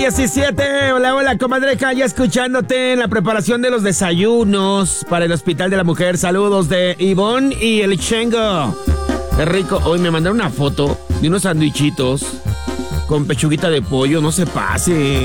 17, hola, hola, comadreja, ya escuchándote en la preparación de los desayunos para el Hospital de la Mujer. Saludos de Ivonne y el Chengo. Qué rico. Hoy me mandaron una foto de unos sandwichitos con pechuguita de pollo, no se pase.